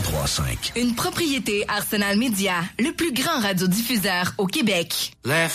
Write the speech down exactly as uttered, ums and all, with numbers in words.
trois cinq. Une propriété Arsenal Média, le plus grand radiodiffuseur au Québec. Les